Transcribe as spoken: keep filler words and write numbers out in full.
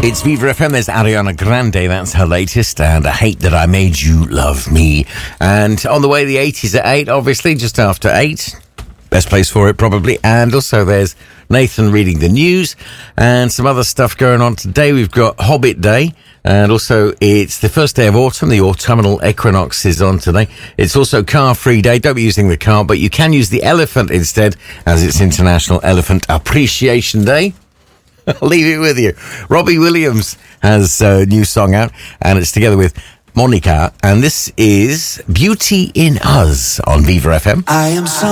It's Viva F M. There's Ariana Grande. That's her latest. And I Hate That I Made You Love Me. And on the way, the eighties at eight, obviously, just after eight. Best place for it, probably. And also there's Nathan reading the news and some other stuff going on today. We've got Hobbit Day. And also, it's the first day of autumn. The autumnal equinox is on today. It's also car-free day. Don't be using the car, but you can use the elephant instead, as it's International Elephant Appreciation Day. I'll leave it with you. Robbie Williams has a new song out, and it's together with Monica, and this is Beauty in Us on Viva F M. I am so